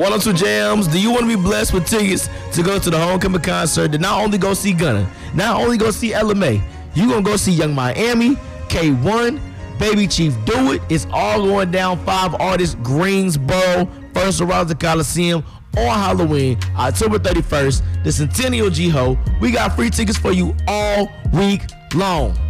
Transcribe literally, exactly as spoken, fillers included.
one oh two Jams, do you want to be blessed with tickets to go to the homecoming concert to not only go see Gunna, not only go see Ella Mai, you going to go see Young Miami, K one, Baby Chief Do It. It's all going down. Five artists, Greensboro, First Around the Coliseum on Halloween, October thirty-first, the Centennial G-Ho. We got free tickets for you all week long.